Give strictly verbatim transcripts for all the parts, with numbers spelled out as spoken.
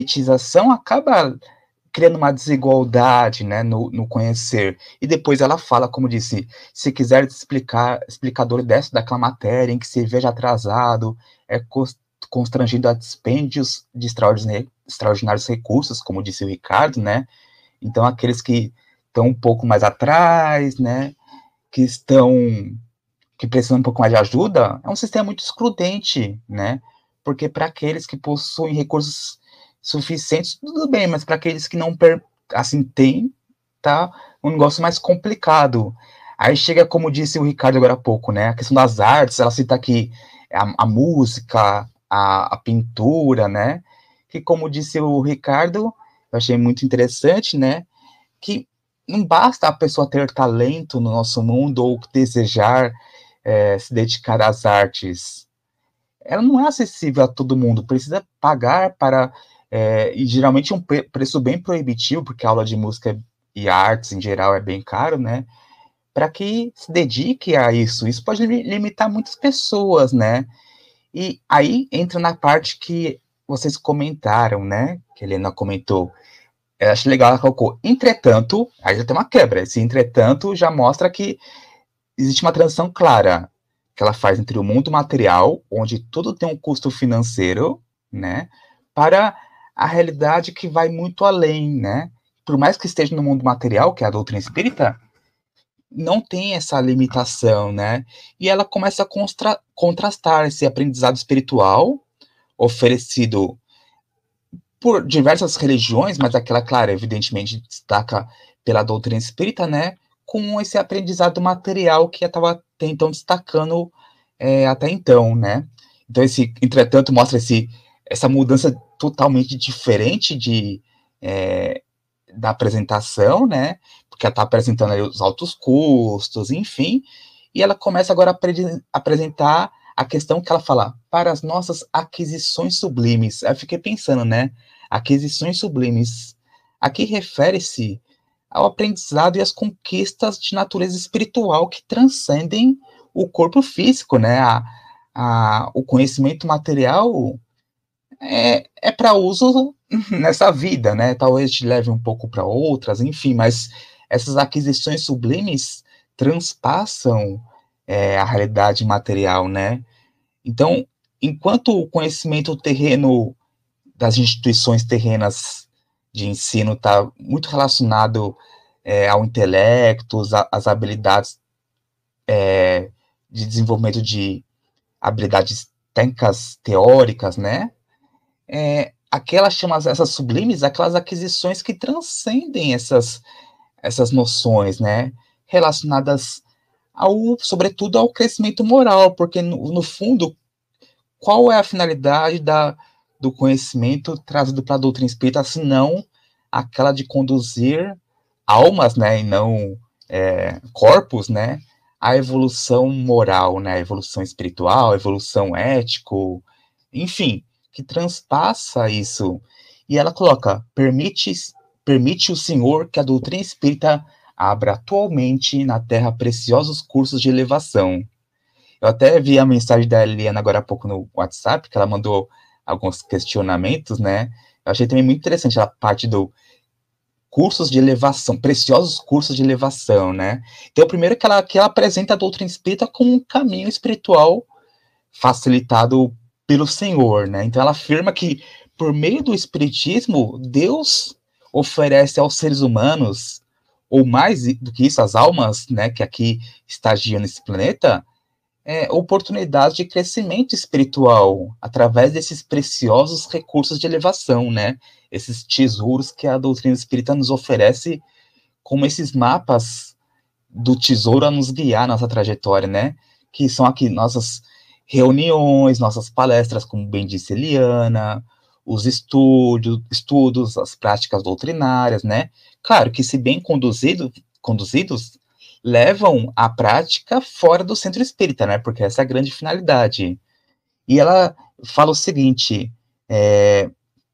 elitização acaba criando uma desigualdade, né, no, no conhecer. E depois ela fala, como disse, se quiser explicar, explicador dessa daquela matéria em que se veja atrasado, é constrangido a dispêndios de extraordinários, extraordinários recursos, como disse o Ricardo, né? Então, aqueles que estão um pouco mais atrás, né, que estão, que precisam um pouco mais de ajuda, é um sistema muito excludente, né? Porque para aqueles que possuem recursos suficientes, tudo bem, mas para aqueles que não, assim, têm, tá um negócio mais complicado. Aí chega, como disse o Ricardo agora há pouco, né, a questão das artes, ela cita aqui a, a música, a, a pintura, né, que, como disse o Ricardo, eu achei muito interessante, né, que não basta a pessoa ter talento no nosso mundo ou desejar é, se dedicar às artes. Ela não é acessível a todo mundo, precisa pagar para, é, e geralmente é um preço bem proibitivo, porque a aula de música e artes em geral é bem caro, né, para que se dedique a isso. Isso pode limitar muitas pessoas, né, e aí entra na parte que vocês comentaram, né, que a Helena comentou. Eu acho legal, ela colocou, entretanto, aí já tem uma quebra, esse entretanto já mostra que existe uma transição clara que ela faz entre o mundo material, onde tudo tem um custo financeiro, né, para a realidade que vai muito além, né, por mais que esteja no mundo material, que é a doutrina espírita, não tem essa limitação, né, e ela começa a constra contrastar esse aprendizado espiritual oferecido por diversas religiões, mas aquela, claro, evidentemente destaca pela doutrina espírita, né, com esse aprendizado material que estava até então destacando é, até então, né. Então, esse, entretanto, mostra esse, essa mudança totalmente diferente de, é, da apresentação, né, porque ela está apresentando ali os altos custos, enfim, e ela começa agora a apresentar a questão que ela fala, para as nossas aquisições sublimes. Eu fiquei pensando, né, aquisições sublimes, aqui refere-se ao aprendizado e às conquistas de natureza espiritual que transcendem o corpo físico, né, a, a, o conhecimento material é, é para uso nessa vida, né, talvez te leve um pouco para outras, enfim, mas essas aquisições sublimes transpassam é, a realidade material, né. Então, enquanto o conhecimento terreno das instituições terrenas de ensino está muito relacionado é, ao intelecto, às habilidades é, de desenvolvimento de habilidades técnicas teóricas, né? É, aquelas chamas essas sublimes, aquelas aquisições que transcendem essas essas noções, né? Relacionadas ao, sobretudo, ao crescimento moral, porque no, no fundo, qual é a finalidade da, do conhecimento trazido para a doutrina espírita, se não aquela de conduzir almas, né, e não é, corpos, né, à evolução moral, né, a evolução espiritual, a evolução ético, enfim, que transpassa isso. E ela coloca, permite, permite o Senhor que a doutrina espírita abra atualmente na Terra preciosos cursos de elevação. Eu até vi a mensagem da Eliana agora há pouco no WhatsApp, que ela mandou alguns questionamentos, né? Eu achei também muito interessante a parte do cursos de elevação, preciosos cursos de elevação, né? Então, o primeiro é que ela, que ela apresenta a doutrina espírita como um caminho espiritual facilitado pelo Senhor, né? Então, ela afirma que, por meio do espiritismo, Deus oferece aos seres humanos, ou mais do que isso, as almas, né, que aqui estagiam nesse planeta, é, oportunidades de crescimento espiritual através desses preciosos recursos de elevação, né? Esses tesouros que a doutrina espírita nos oferece como esses mapas do tesouro a nos guiar nossa trajetória, né? Que são aqui nossas reuniões, nossas palestras, como bem disse Eliana, os estudos, estudos, as práticas doutrinárias, né? Claro que se bem conduzido, conduzidos, levam a prática fora do centro espírita, né? Porque essa é a grande finalidade. E ela fala o seguinte, é,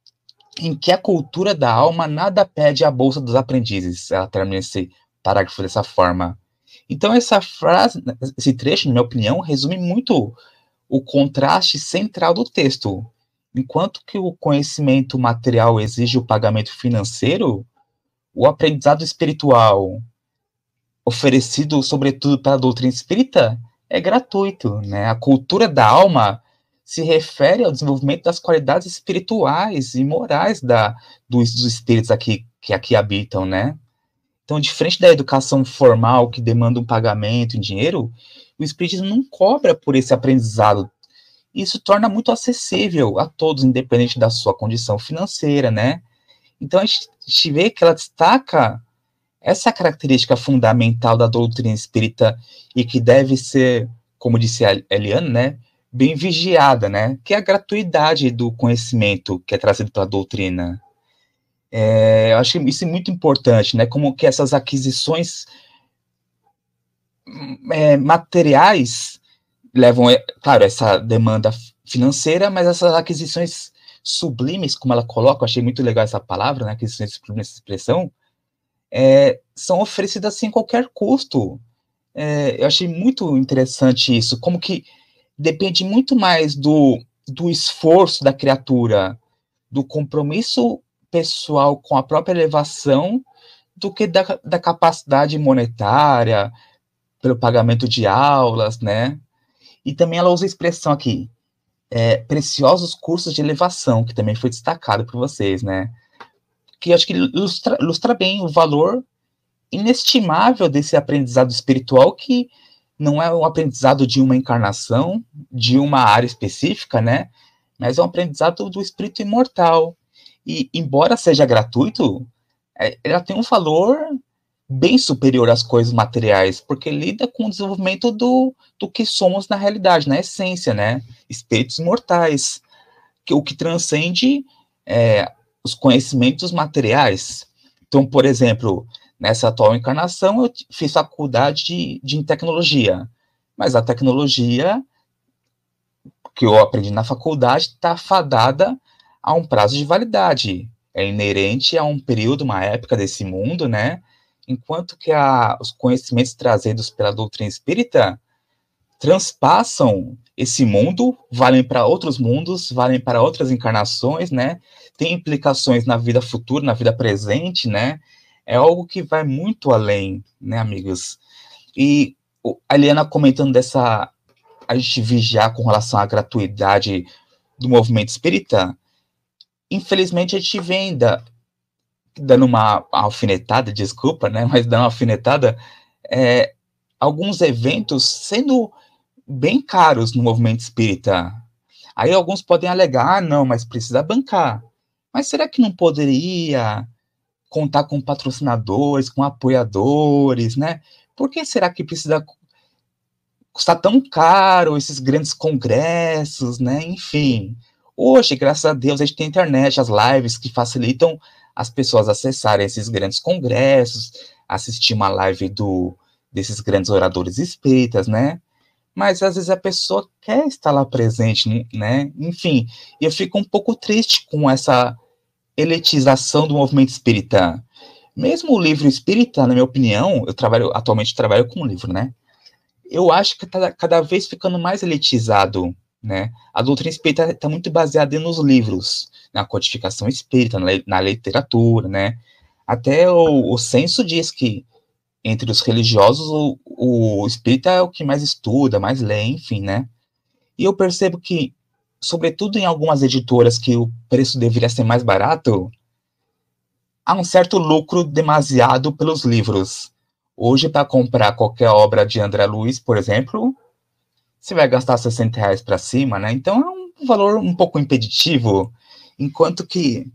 em que a cultura da alma nada pede à bolsa dos aprendizes. Ela termina esse parágrafo dessa forma. Então, essa frase, esse trecho, na minha opinião, resume muito o contraste central do texto. enquanto que o conhecimento material exige o pagamento financeiro, o aprendizado espiritual, oferecido sobretudo pela doutrina espírita, é gratuito, né? A cultura da alma se refere ao desenvolvimento das qualidades espirituais e morais da, dos, dos espíritos aqui, que aqui habitam, né? Então, diferente da educação formal, que demanda um pagamento em dinheiro, o espiritismo não cobra por esse aprendizado. Isso torna muito acessível a todos, independente da sua condição financeira, né? Então, a gente, a gente vê que ela destaca essa característica fundamental da doutrina espírita e que deve ser, como disse a Eliane, né, bem vigiada, né, que é a gratuidade do conhecimento que é trazido pela doutrina. É, eu acho isso muito importante, né, como que essas aquisições é, materiais levam, é, claro, essa demanda financeira, mas essas aquisições sublimes, como ela coloca, eu achei muito legal essa palavra, né, aquisições sublimes, essa expressão, É, são oferecidas sem qualquer custo. É, eu achei muito interessante isso, como que depende muito mais do, do esforço da criatura, do compromisso pessoal com a própria elevação, do que da, da capacidade monetária, pelo pagamento de aulas, né? E também ela usa a expressão aqui, é, preciosos cursos de elevação, que também foi destacado por vocês, né? Que eu acho que ilustra, ilustra bem o valor inestimável desse aprendizado espiritual, que não é um aprendizado de uma encarnação, de uma área específica, né? Mas é um aprendizado do espírito imortal. E, embora seja gratuito, é, ela tem um valor bem superior às coisas materiais, porque lida com o desenvolvimento do, do que somos na realidade, na essência, né? Espíritos imortais, que, o que transcende é, os conhecimentos materiais. Então, por exemplo, nessa atual encarnação, eu fiz faculdade de, de tecnologia, mas a tecnologia que eu aprendi na faculdade está fadada a um prazo de validade, é inerente a um período, uma época desse mundo, né? Enquanto que a, os conhecimentos trazidos pela doutrina espírita transpassam esse mundo, valem para outros mundos, valem para outras encarnações, né? Tem implicações na vida futura, na vida presente, né? É algo que vai muito além, né, amigos? E a Eliana comentando dessa, a gente vigiar com relação à gratuidade do movimento espírita, infelizmente a gente vem ainda dando uma alfinetada, desculpa, né, mas dando uma alfinetada, é, alguns eventos sendo bem caros no movimento espírita. Aí alguns podem alegar, ah, não, mas precisa bancar. Mas será que não poderia contar com patrocinadores, com apoiadores, né? Por que será que precisa custar tão caro esses grandes congressos, né? Enfim, hoje, graças a Deus, a gente tem internet, as lives que facilitam as pessoas acessarem esses grandes congressos, assistir uma live do, desses grandes oradores espíritas, né? Mas às vezes a pessoa quer estar lá presente, né? Enfim, e eu fico um pouco triste com essa elitização do movimento espírita. Mesmo o livro espírita, na minha opinião, eu trabalho atualmente trabalho com um livro, né? Eu acho que está cada vez ficando mais elitizado, né? A doutrina espírita está muito baseada nos livros, na codificação espírita, na, na literatura, né? Até o, o censo diz que entre os religiosos o, o espírita é o que mais estuda, mais lê, enfim, né? E eu percebo que, sobretudo em algumas editoras que o preço deveria ser mais barato, há um certo lucro demasiado pelos livros. Hoje, para comprar qualquer obra de André Luiz, por exemplo, você vai gastar sessenta reais para cima, né? Então é um valor um pouco impeditivo, enquanto que,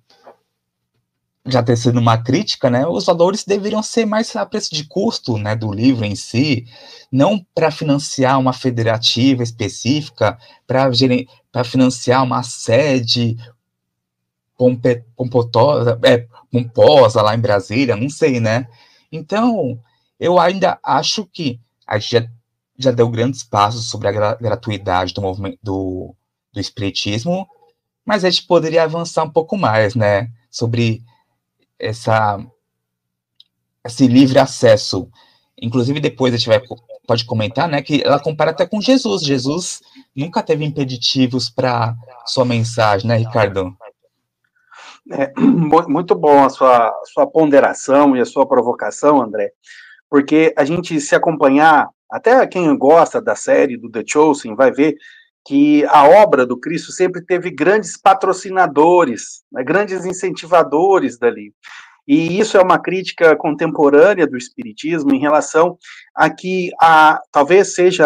já ter sido uma crítica, né, os valores deveriam ser mais a preço de custo, né, do livro em si, não para financiar uma federativa específica, para financiar uma sede pompe, pompotosa, é, pomposa lá em Brasília, não sei, né? Então, eu ainda acho que a gente já, já deu grandes passos sobre a gra, gratuidade do movimento do, do espiritismo, mas a gente poderia avançar um pouco mais, né, sobre essa, esse livre acesso. Inclusive, depois a gente vai pode comentar, né, que ela compara até com Jesus. Jesus nunca teve impeditivos para sua mensagem, né, Ricardo? É, muito bom a sua, a sua ponderação e a sua provocação, André, porque a gente se acompanhar, até quem gosta da série do The Chosen vai ver que a obra do Cristo sempre teve grandes patrocinadores, né, grandes incentivadores dali. E isso é uma crítica contemporânea do Espiritismo em relação a que a, talvez seja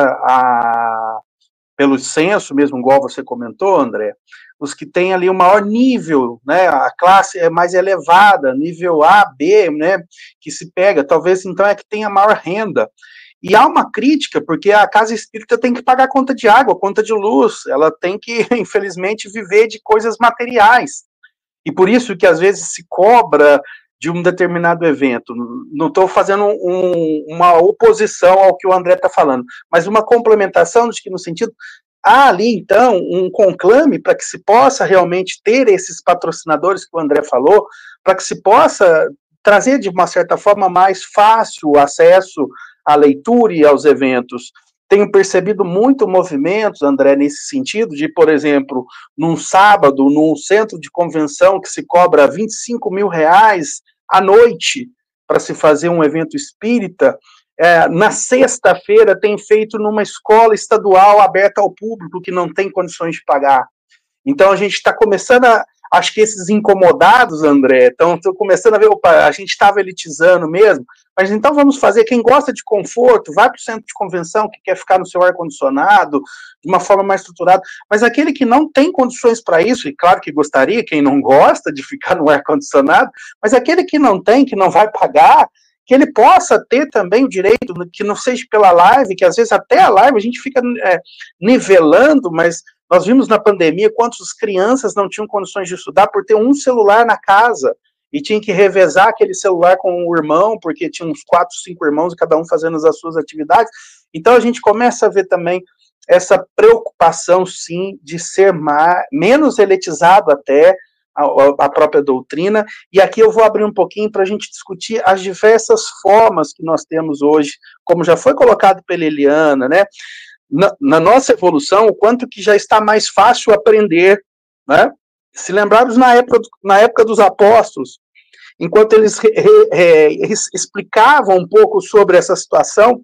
a, pelo censo mesmo, igual você comentou, André, os que têm ali o maior nível, né, a classe é mais elevada, nível A, B, né, que se pega, talvez então é que tenha maior renda. E há uma crítica, porque a casa espírita tem que pagar conta de água, conta de luz, ela tem que, infelizmente, viver de coisas materiais. E por isso que às vezes se cobra de um determinado evento. Não estou fazendo um, uma oposição ao que o André está falando, mas uma complementação de que no sentido, há ali então um conclame para que se possa realmente ter esses patrocinadores que o André falou, para que se possa trazer de uma certa forma mais fácil o acesso à leitura e aos eventos. Tenho percebido muito movimentos, André, nesse sentido, de, por exemplo, num sábado, num centro de convenção que se cobra vinte e cinco mil reais à noite para se fazer um evento espírita, é, na sexta-feira tem feito numa escola estadual aberta ao público que não tem condições de pagar. Então a gente está começando a, acho que esses incomodados, André, estão começando a ver, opa, a gente estava elitizando mesmo, mas então vamos fazer, quem gosta de conforto, vai para o centro de convenção, que quer ficar no seu ar-condicionado, de uma forma mais estruturada, mas aquele que não tem condições para isso, e claro que gostaria, quem não gosta de ficar no ar-condicionado, mas aquele que não tem, que não vai pagar, que ele possa ter também o direito, que não seja pela live, que às vezes até a live a gente fica é, nivelando, mas nós vimos na pandemia quantas crianças não tinham condições de estudar por ter um celular na casa, e tinha que revezar aquele celular com o irmão, porque tinha uns quatro, cinco irmãos, e cada um fazendo as suas atividades. Então a gente começa a ver também essa preocupação, sim, de ser mais, menos elitizado até a, a própria doutrina, e aqui eu vou abrir um pouquinho para a gente discutir as diversas formas que nós temos hoje, como já foi colocado pela Eliana, né? Na, na nossa evolução, o quanto que já está mais fácil aprender, né? Se lembrarmos na época, na época dos apóstolos, enquanto eles re, re, re, explicavam um pouco sobre essa situação,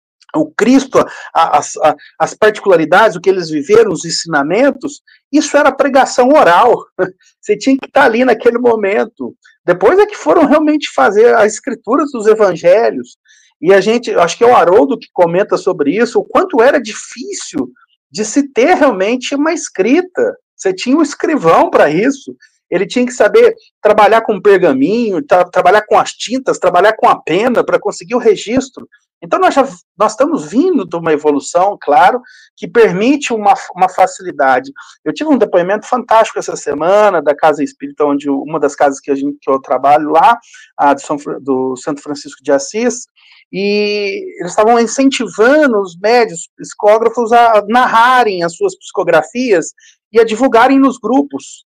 o Cristo, as, as, as particularidades, o que eles viveram, os ensinamentos, isso era pregação oral. Você tinha que estar ali naquele momento. Depois é que foram realmente fazer as escrituras dos evangelhos. E a gente, acho que é o Haroldo que comenta sobre isso, o quanto era difícil de se ter realmente uma escrita. Você tinha um escrivão para isso. Ele tinha que saber trabalhar com pergaminho, tra trabalhar com as tintas, trabalhar com a pena para conseguir o registro. Então, nós, já, nós estamos vindo de uma evolução, claro, que permite uma, uma facilidade. Eu tive um depoimento fantástico essa semana da Casa Espírita, onde uma das casas que, a gente, que eu trabalho lá, a do, São, do Santo Francisco de Assis, e eles estavam incentivando os médios psicógrafos a narrarem as suas psicografias e a divulgarem nos grupos.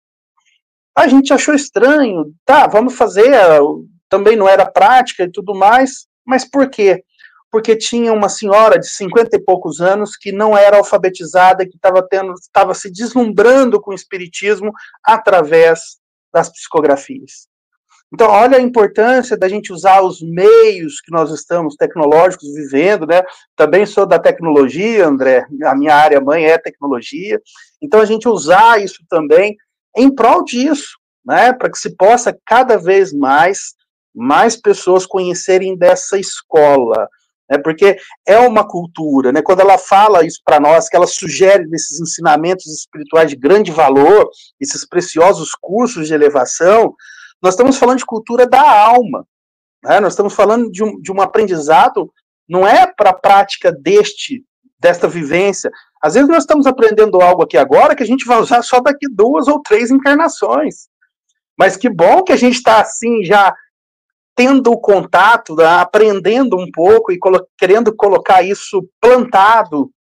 A gente achou estranho, tá, vamos fazer, também não era prática e tudo mais, mas por quê? Porque tinha uma senhora de cinquenta e poucos anos que não era alfabetizada, que estava tendo, estava se deslumbrando com o espiritismo através das psicografias. Então, olha a importância da gente usar os meios que nós estamos tecnológicos vivendo, né? Também sou da tecnologia, André, a minha área mãe é tecnologia, então a gente usar isso também em prol disso, né? Para que se possa cada vez mais, mais pessoas conhecerem dessa escola, né, porque é uma cultura, né, quando ela fala isso para nós, que ela sugere desses ensinamentos espirituais de grande valor, esses preciosos cursos de elevação, nós estamos falando de cultura da alma, né, nós estamos falando de um, de um aprendizado, não é para a prática deste, desta vivência, às vezes nós estamos aprendendo algo aqui agora que a gente vai usar só daqui duas ou três encarnações, mas que bom que a gente está assim já tendo o contato, aprendendo um pouco e colo querendo colocar isso plantado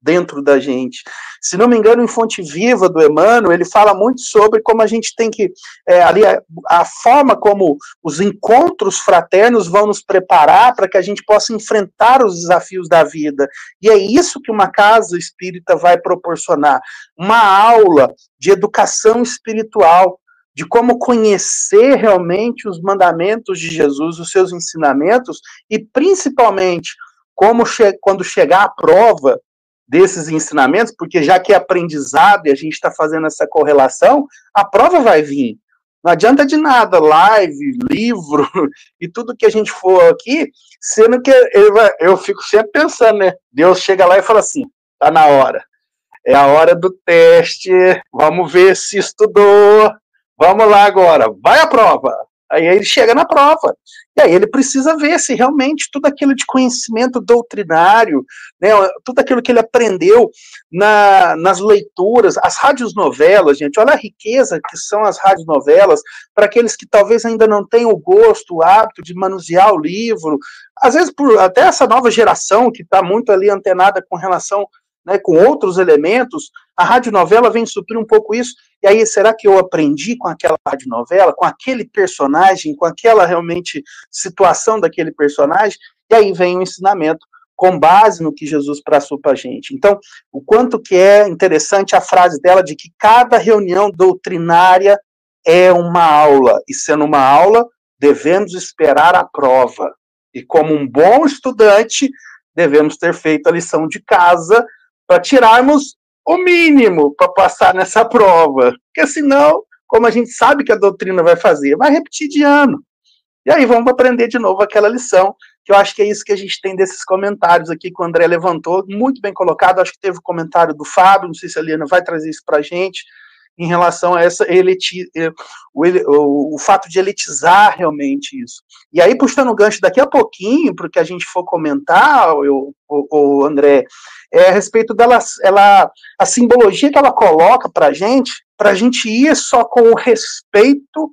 dentro da gente. Se não me engano, em Fonte Viva, do Emmanuel, ele fala muito sobre como a gente tem que, é, ali, a, a forma como os encontros fraternos vão nos preparar para que a gente possa enfrentar os desafios da vida. E é isso que uma casa espírita vai proporcionar, uma aula de educação espiritual, de como conhecer realmente os mandamentos de Jesus, os seus ensinamentos, e principalmente, como che- quando chegar a prova desses ensinamentos, porque já que é aprendizado e a gente está fazendo essa correlação, a prova vai vir. Não adianta de nada, live, livro e tudo que a gente for aqui, sendo que eu, eu fico sempre pensando, né? Deus chega lá e fala assim, tá na hora. É a hora do teste, vamos ver se estudou, vamos lá agora, vai à prova. Aí ele chega na prova, e aí ele precisa ver se realmente tudo aquilo de conhecimento doutrinário, né, tudo aquilo que ele aprendeu na, nas leituras, as radionovelas, gente, olha a riqueza que são as radionovelas, para aqueles que talvez ainda não tenham o gosto, o hábito de manusear o livro, às vezes por até essa nova geração que está muito ali antenada com relação, né, com outros elementos, a radionovela vem suprir um pouco isso. E aí, será que eu aprendi com aquela radionovela, com aquele personagem, com aquela realmente situação daquele personagem? E aí vem o ensinamento com base no que Jesus passou para a gente. Então, o quanto que é interessante a frase dela de que cada reunião doutrinária é uma aula, e sendo uma aula, devemos esperar a prova. E como um bom estudante, devemos ter feito a lição de casa para tirarmos o mínimo para passar nessa prova, porque senão, como a gente sabe que a doutrina vai fazer, vai repetir de ano. E aí vamos aprender de novo aquela lição, que eu acho que é isso que a gente tem desses comentários aqui que o André levantou, muito bem colocado, acho que teve o comentário do Fábio, não sei se a Liana vai trazer isso para a gente, em relação a essa eliti, o, o, o fato de elitizar realmente isso. E aí, puxando o gancho daqui a pouquinho, para o que a gente for comentar, o, o, o André, é a respeito dela, ela, a simbologia que ela coloca para a gente, para a gente ir só com o respeito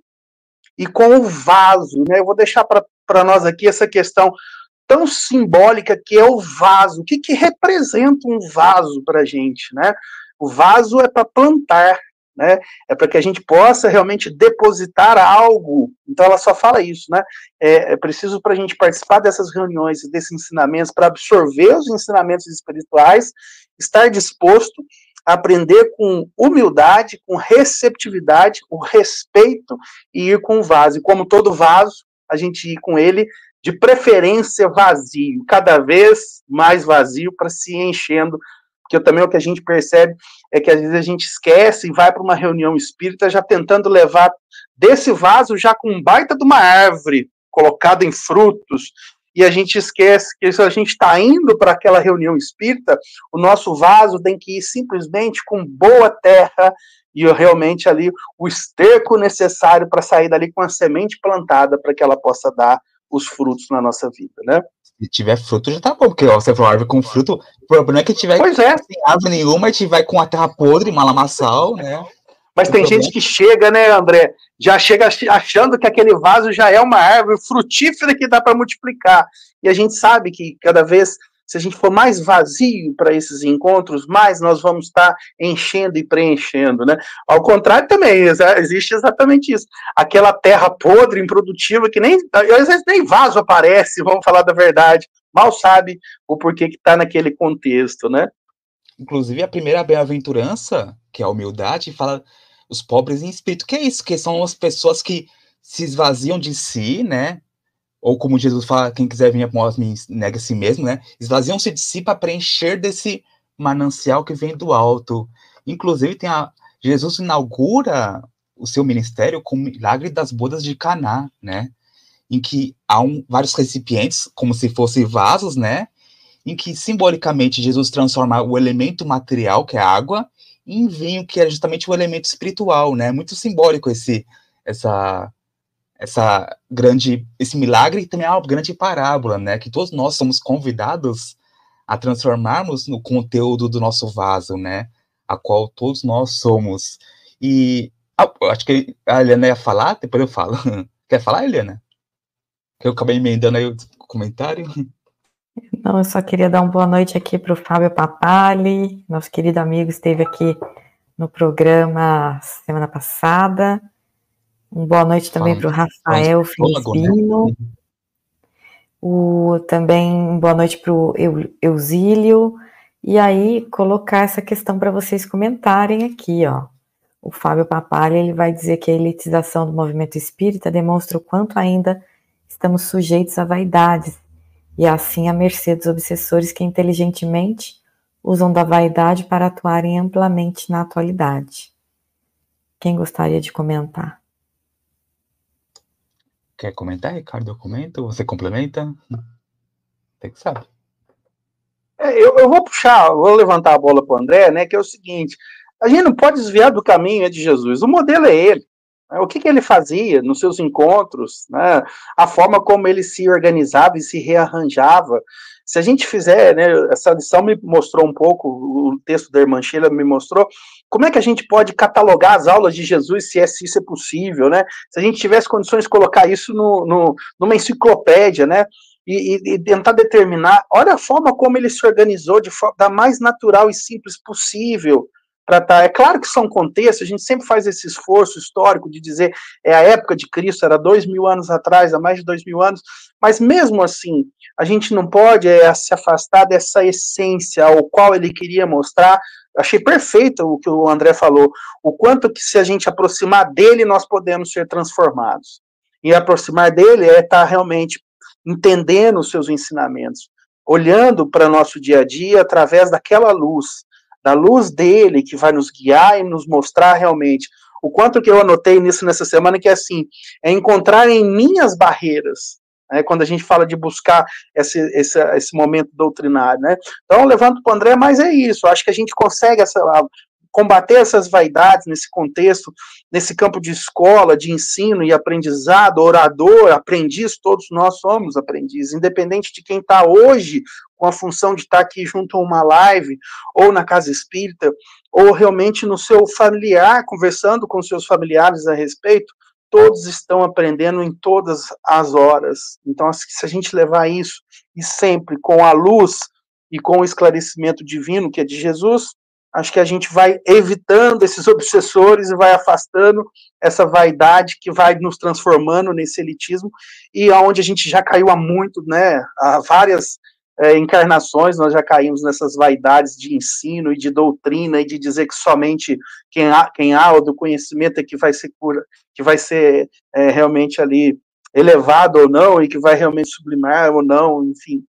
e com o vaso, né? Eu vou deixar para nós aqui essa questão tão simbólica que é o vaso. O que, que representa um vaso para a gente, né? O vaso é para plantar, né? É para que a gente possa realmente depositar algo. Então ela só fala isso, né? É, é preciso para a gente participar dessas reuniões e desses ensinamentos, para absorver os ensinamentos espirituais, estar disposto a aprender com humildade, com receptividade, com respeito e ir com o vaso. E como todo vaso, a gente ir com ele de preferência vazio, cada vez mais vazio, para se enchendo. Porque também o que a gente percebe é que às vezes a gente esquece e vai para uma reunião espírita já tentando levar desse vaso já com um baita de uma árvore colocada em frutos, e a gente esquece que se a gente está indo para aquela reunião espírita, o nosso vaso tem que ir simplesmente com boa terra e realmente ali o esterco necessário para sair dali com a semente plantada para que ela possa dar os frutos na nossa vida, né? Se tiver fruto, já tá bom, porque ó, você falou árvore com fruto, o problema é que tiver pois é. sem árvore nenhuma, a gente vai com a terra podre, malamaçal, né? Mas o tem problema... gente que chega, né, André, já chega achando que aquele vaso já é uma árvore frutífera que dá para multiplicar. E a gente sabe que cada vez, se a gente for mais vazio para esses encontros, mais nós vamos estar enchendo e preenchendo, né? Ao contrário também, existe exatamente isso. Aquela terra podre, improdutiva, que nem, às vezes nem vaso aparece, vamos falar da verdade, mal sabe o porquê que está naquele contexto, né? Inclusive, a primeira bem-aventurança, que é a humildade, fala os pobres em espírito. Que é isso? Que são as pessoas que se esvaziam de si, né? Ou como Jesus fala, quem quiser vir após mim, nega a si mesmo, né? Esvaziam-se de si para preencher desse manancial que vem do alto. Inclusive, tem a... Jesus inaugura o seu ministério com o milagre das bodas de Caná, né? Em que há um, vários recipientes, como se fossem vasos, né? Em que, simbolicamente, Jesus transforma o elemento material, que é a água, em vinho, que é justamente o elemento espiritual, né? Muito simbólico esse, essa, essa grande, esse milagre, e também é uma grande parábola, né? Que todos nós somos convidados a transformarmos no conteúdo do nosso vaso, né? A qual todos nós somos. E ah, acho que a Helena ia falar, depois eu falo. Quer falar, Helena? Que eu acabei emendando aí o comentário. Não, eu só queria dar uma boa noite aqui para o Fábio Papali, nosso querido amigo, esteve aqui no programa semana passada. Uma boa noite também para o Rafael Felizbino. Né? O, também boa noite para o Eusílio. E aí, colocar essa questão para vocês comentarem aqui, ó. O Fábio Papali, ele vai dizer que a elitização do movimento espírita demonstra o quanto ainda estamos sujeitos a vaidades, e assim à mercê dos obsessores que inteligentemente usam da vaidade para atuarem amplamente na atualidade. Quem gostaria de comentar? Quer comentar, Ricardo? Eu comento? Você complementa? Tem que saber. É, eu, eu vou puxar, vou levantar a bola para o André, né, que é o seguinte, a gente não pode desviar do caminho de Jesus, o modelo é ele. Né, o que, que ele fazia nos seus encontros, né, a forma como ele se organizava e se rearranjava. Se a gente fizer, né, essa lição me mostrou um pouco, o texto da irmã Sheila me mostrou, como é que a gente pode catalogar as aulas de Jesus, se, é, se isso é possível, né? Se a gente tivesse condições de colocar isso no, no, numa enciclopédia, né? E, e, e tentar determinar, olha a forma como ele se organizou de forma da mais natural e simples possível para estar. É claro que são contextos, a gente sempre faz esse esforço histórico de dizer é a época de Cristo, era dois mil anos atrás, há mais de dois mil anos, mas mesmo assim, a gente não pode é, se afastar dessa essência ao qual ele queria mostrar. Achei perfeito o que o André falou, o quanto que se a gente aproximar dele, nós podemos ser transformados. E aproximar dele é estar realmente entendendo os seus ensinamentos, olhando para o nosso dia a dia através daquela luz, da luz dele que vai nos guiar e nos mostrar realmente o quanto que eu anotei nisso nessa semana, que é assim, é encontrar em mim as barreiras, né, quando a gente fala de buscar esse, esse, esse momento doutrinário, né? Então eu levanto para o André, mas é isso, acho que a gente consegue essa, combater essas vaidades nesse contexto, nesse campo de escola, de ensino e aprendizado, orador, aprendiz, todos nós somos aprendizes, independente de quem está hoje com a função de estar tá aqui junto a uma live, ou na casa espírita, ou realmente no seu familiar, conversando com seus familiares a respeito, todos estão aprendendo em todas as horas. Então, se a gente levar isso, e sempre com a luz e com o esclarecimento divino, que é de Jesus, acho que a gente vai evitando esses obsessores e vai afastando essa vaidade que vai nos transformando nesse elitismo, e aonde a gente já caiu há muito, né, há várias é, encarnações, nós já caímos nessas vaidades de ensino e de doutrina, e de dizer que somente quem há, quem há do conhecimento é que vai ser, cura, que vai ser é, realmente ali elevado ou não, e que vai realmente sublimar ou não, enfim.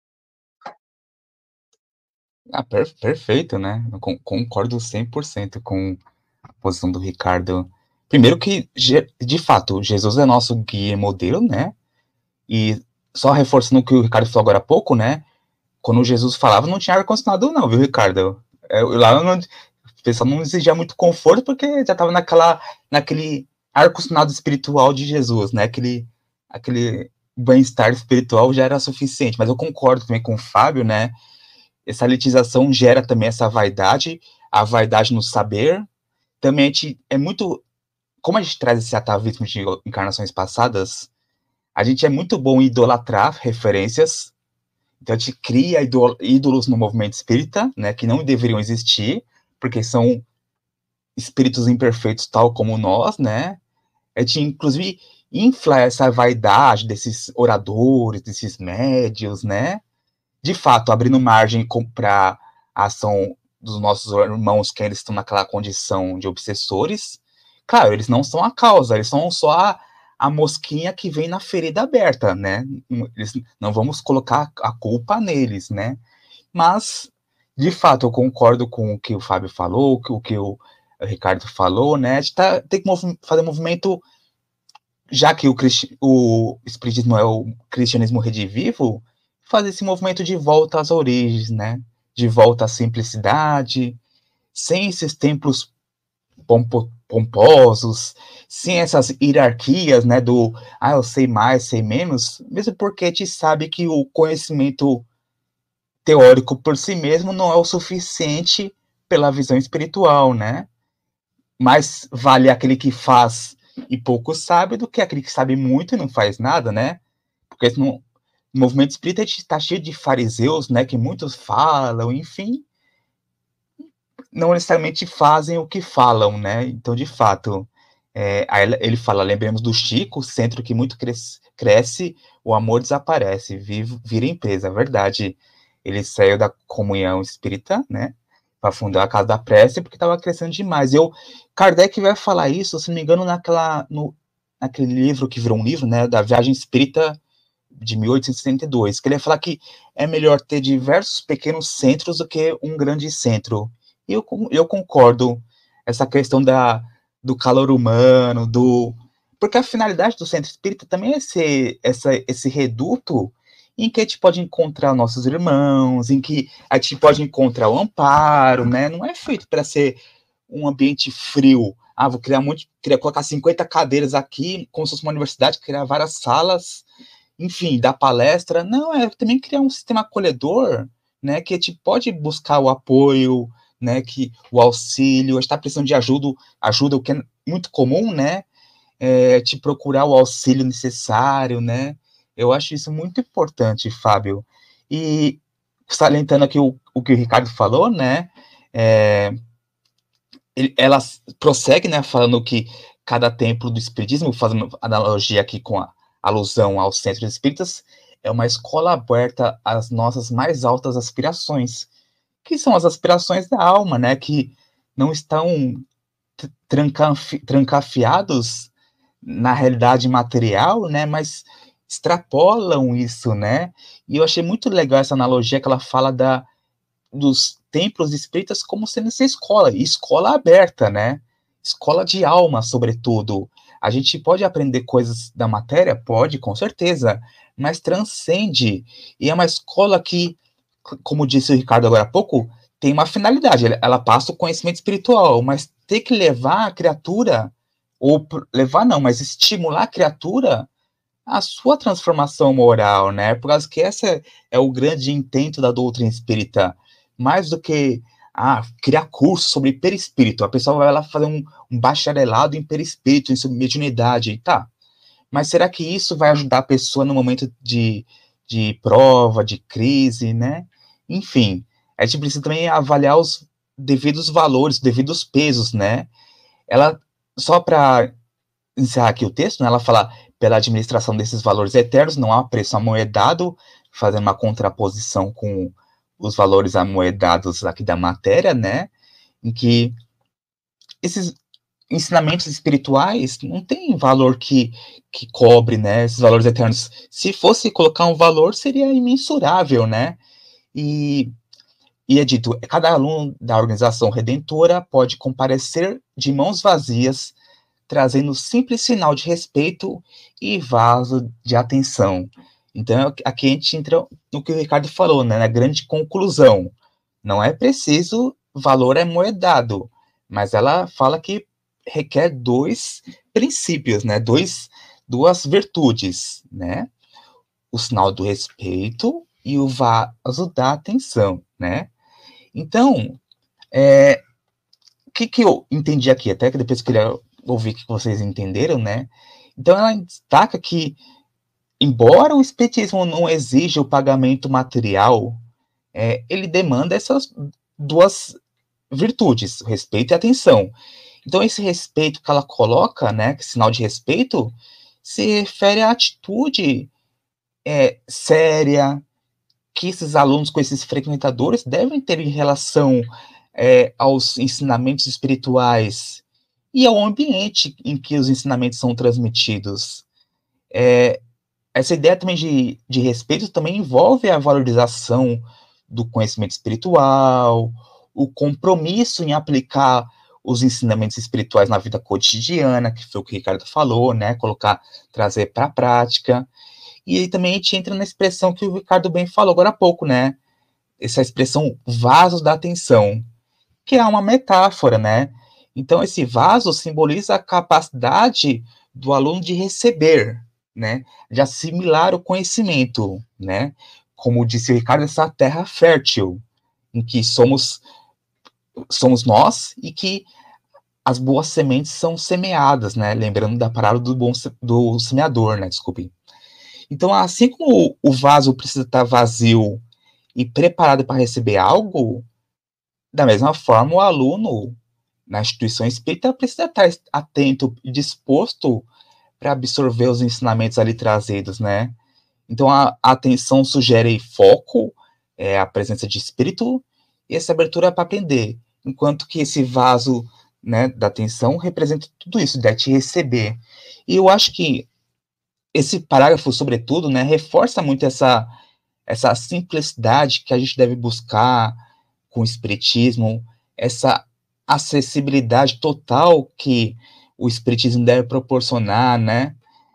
Ah, per perfeito, né? Eu concordo cem por cento com a posição do Ricardo. Primeiro que, de fato, Jesus é nosso guia e modelo, né? E só reforçando o que o Ricardo falou agora há pouco, né? Quando Jesus falava, não tinha ar-condicionado não, viu, Ricardo? Eu, lá não, o pessoal não exigia muito conforto, porque já estava naquela, naquele ar-condicionado espiritual de Jesus, né? Aquele, aquele bem-estar espiritual já era suficiente. Mas eu concordo também com o Fábio, né? Essa elitização gera também essa vaidade, a vaidade no saber. Também a gente é muito... Como a gente traz esse atavismo de encarnações passadas, a gente é muito bom em idolatrar referências. Então a gente cria ídolos no movimento espírita, né, que não deveriam existir, porque são espíritos imperfeitos tal como nós, né? A gente, inclusive, infla essa vaidade desses oradores, desses médios, né? De fato, abrindo margem para a ação dos nossos irmãos que eles estão naquela condição de obsessores. Claro, eles não são a causa, eles são só a, a mosquinha que vem na ferida aberta, né? Eles, não vamos colocar a culpa neles, né? Mas, de fato, eu concordo com o que o Fábio falou, o que o Ricardo falou, né? A gente tá, tem que mov fazer um movimento, já que o, o espiritismo é o cristianismo redivivo, fazer esse movimento de volta às origens, né? De volta à simplicidade, sem esses templos pompo, pomposos, sem essas hierarquias, né? Do, ah, eu sei mais, sei menos, mesmo porque a gente sabe que o conhecimento teórico por si mesmo não é o suficiente pela visão espiritual, né? Mais vale aquele que faz e pouco sabe do que aquele que sabe muito e não faz nada, né? Porque não o movimento espírita está cheio de fariseus, né, que muitos falam, enfim, não necessariamente fazem o que falam, né? Então, de fato, é, ele fala, lembremos do Chico, centro que muito cresce, cresce o amor desaparece, vive, vira empresa, é verdade. Ele saiu da comunhão espírita, né, para fundar a Casa da Prece, porque estava crescendo demais. Eu, Kardec vai falar isso, se não me engano, naquela, no, naquele livro que virou um livro, né, da Viagem Espírita de mil oitocentos e sessenta e dois, que ele vai falar que é melhor ter diversos pequenos centros do que um grande centro. E eu, eu concordo, essa questão da, do calor humano, do... Porque a finalidade do centro espírita também é esse, essa, esse reduto em que a gente pode encontrar nossos irmãos, em que a gente pode encontrar o amparo, né? Não é feito para ser um ambiente frio. Ah, vou criar muito, queria colocar cinquenta cadeiras aqui, como se fosse uma universidade, criar várias salas, enfim, dar palestra. Não, é também criar um sistema acolhedor, né? Que a gente pode buscar o apoio, né? Que o auxílio, a gente está precisando de ajuda, ajuda, o que é muito comum, né? É, te procurar o auxílio necessário, né? Eu acho isso muito importante, Fábio. E salientando aqui o, o que o Ricardo falou, né? É, ele, ela prossegue, né? Falando que cada templo do espiritismo, fazendo analogia aqui com a alusão aos centros espíritas, é uma escola aberta às nossas mais altas aspirações, que são as aspirações da alma, né? Que não estão trancafi, trancafiados na realidade material, né, mas extrapolam isso, né, e eu achei muito legal essa analogia que ela fala da, dos templos espíritas como sendo essa escola, escola aberta, né, escola de alma, sobretudo. A gente pode aprender coisas da matéria? Pode, com certeza, mas transcende, e é uma escola que, como disse o Ricardo agora há pouco, tem uma finalidade, ela passa o conhecimento espiritual, mas tem que levar a criatura, ou levar não, mas estimular a criatura à sua transformação moral, né? Por causa que esse é o grande intento da doutrina espírita, mais do que ah, criar curso sobre perispírito. A pessoa vai lá fazer um, um bacharelado em perispírito, em mediunidade, tá? Mas será que isso vai ajudar a pessoa no momento de, de prova, de crise, né? Enfim, a gente precisa também avaliar os devidos valores, devidos pesos, né? Ela, só para encerrar aqui o texto, né, ela fala, pela administração desses valores eternos, não há preço amoedado, fazendo uma contraposição com os valores amoedados aqui da matéria, né? Em que esses ensinamentos espirituais não têm valor que, que cobre, né? Esses valores eternos. Se fosse colocar um valor, seria imensurável, né? E E é dito, cada aluno da organização redentora pode comparecer de mãos vazias, trazendo simples sinal de respeito e vaso de atenção. Então, aqui a gente entra no que o Ricardo falou, né, na grande conclusão. Não é preciso valor amoedado, mas ela fala que requer dois princípios, né, dois, duas virtudes, né, o sinal do respeito e o vaso da atenção, né. Então, é, o que, que eu entendi aqui, até que depois eu queria ouvir o que vocês entenderam, né? Então, ela destaca que, embora o espiritismo não exija o pagamento material, é, ele demanda essas duas virtudes, respeito e atenção. Então, esse respeito que ela coloca, né, que sinal de respeito, se refere à atitude é, séria, que esses alunos com esses frequentadores devem ter em relação é, aos ensinamentos espirituais e ao ambiente em que os ensinamentos são transmitidos. É, essa ideia também de, de respeito também envolve a valorização do conhecimento espiritual, o compromisso em aplicar os ensinamentos espirituais na vida cotidiana, que foi o que o Ricardo falou, né, colocar, trazer para a prática. E aí também a gente entra na expressão que o Ricardo bem falou agora há pouco, né? Essa expressão vasos da atenção, que é uma metáfora, né? Então, esse vaso simboliza a capacidade do aluno de receber, né? De assimilar o conhecimento, né? Como disse o Ricardo, essa terra fértil, em que somos, somos nós e que as boas sementes são semeadas, né? Lembrando da parábola do, bom, do semeador, né? Desculpe. Então, assim como o vaso precisa estar vazio e preparado para receber algo, da mesma forma, o aluno na instituição espírita precisa estar atento e disposto para absorver os ensinamentos ali trazidos, né? Então, a, a atenção sugere foco, é, a presença de espírito, e essa abertura é para aprender, enquanto que esse vaso, né, da atenção representa tudo isso, de te receber. E eu acho que esse parágrafo, sobretudo, né, reforça muito essa, essa simplicidade que a gente deve buscar com o espiritismo, essa acessibilidade total que o espiritismo deve proporcionar, né,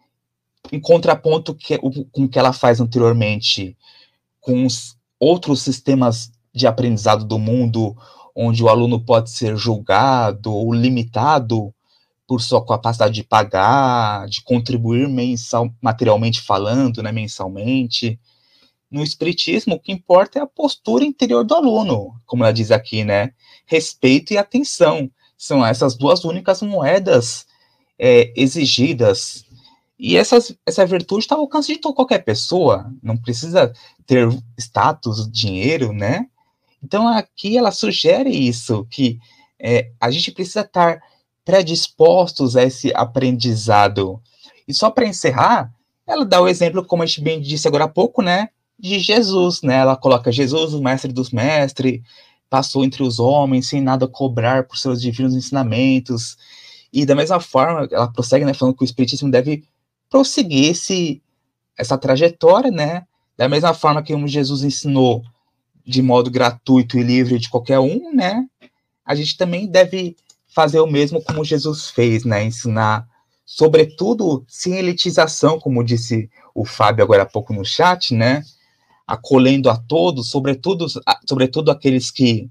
em contraponto que, com o que ela faz anteriormente com os outros sistemas de aprendizado do mundo, onde o aluno pode ser julgado ou limitado por sua capacidade de pagar, de contribuir mensal, materialmente falando, né, mensalmente. No espiritismo, o que importa é a postura interior do aluno, como ela diz aqui, né? Respeito e atenção. São essas duas únicas moedas é, exigidas. E essas, essa virtude está ao alcance de qualquer pessoa, não precisa ter status, dinheiro, né? Então, aqui ela sugere isso, que é, a gente precisa estar predispostos a esse aprendizado. E só para encerrar, ela dá o exemplo, como a gente bem disse agora há pouco, né? De Jesus, né? Ela coloca Jesus, o mestre dos mestres, passou entre os homens sem nada cobrar por seus divinos ensinamentos. E da mesma forma, ela prossegue, né, falando que o espiritismo deve prosseguir esse, essa trajetória, né? Da mesma forma que Jesus ensinou de modo gratuito e livre de qualquer um, né? A gente também deve fazer o mesmo como Jesus fez, né? Ensinar, sobretudo, sem elitização, como disse o Fábio agora há pouco no chat, né? Acolhendo a todos, sobretudo, sobretudo aqueles que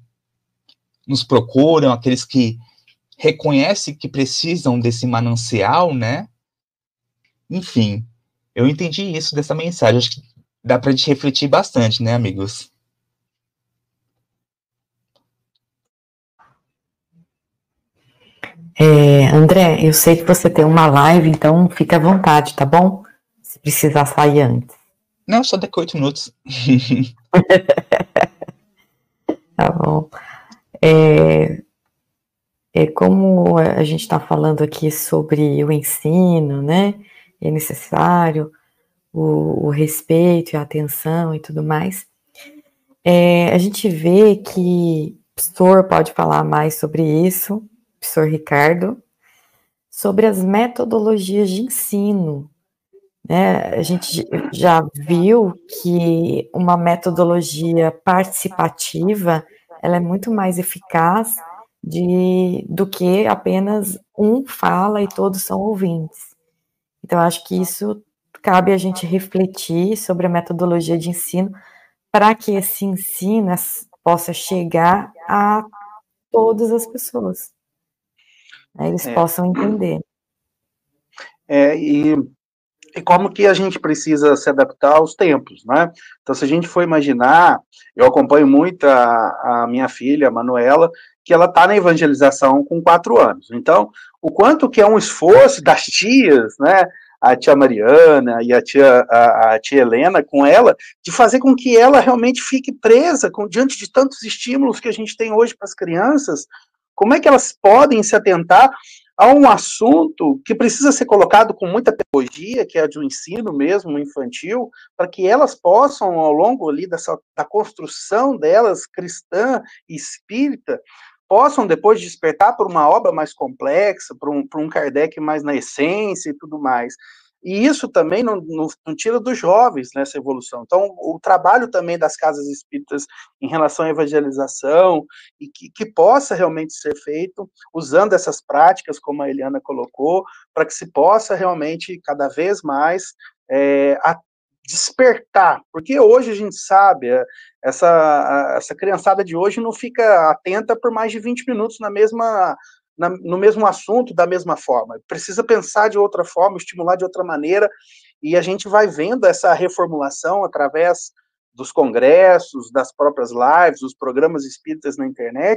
nos procuram, aqueles que reconhecem que precisam desse manancial, né? Enfim, eu entendi isso dessa mensagem. Acho que dá para a gente refletir bastante, né, amigos? É, André, eu sei que você tem uma live, então fica à vontade, tá bom? Se precisar sair antes. Não, só daqui a oito minutos. Tá bom. É, é como a gente está falando aqui sobre o ensino, né? É necessário o, o respeito e a atenção e tudo mais. É, a gente vê que o professor pode falar mais sobre isso, professor Ricardo, sobre as metodologias de ensino. Né? A gente já viu que uma metodologia participativa ela é muito mais eficaz de, do que apenas um fala e todos são ouvintes. Então, acho que isso cabe a gente refletir sobre a metodologia de ensino para que esse ensino possa chegar a todas as pessoas. Né? Eles é. possam entender. É, e, e como que a gente precisa se adaptar aos tempos, né? Então, se a gente for imaginar, eu acompanho muito a, a minha filha, a Manuela, que ela está na evangelização com quatro anos. Então, o quanto que é um esforço das tias, né? A tia Mariana e a tia, a, a tia Helena com ela, de fazer com que ela realmente fique presa com, diante de tantos estímulos que a gente tem hoje para as crianças. Como é que elas podem se atentar a um assunto que precisa ser colocado com muita pedagogia, que é a do ensino mesmo, infantil, para que elas possam, ao longo ali dessa, da construção delas, cristã e espírita, possam depois despertar por uma obra mais complexa, por um, por um Kardec mais na essência e tudo mais. E isso também não, não, não tira dos jovens nessa evolução. Então, o trabalho também das casas espíritas em relação à evangelização, e que, que possa realmente ser feito usando essas práticas, como a Eliana colocou, para que se possa realmente, cada vez mais, é, a, despertar, porque hoje a gente sabe, essa, essa criançada de hoje não fica atenta por mais de vinte minutos na mesma, na, no mesmo assunto, da mesma forma, precisa pensar de outra forma, estimular de outra maneira, e a gente vai vendo essa reformulação através dos congressos, das próprias lives, dos programas espíritas na internet,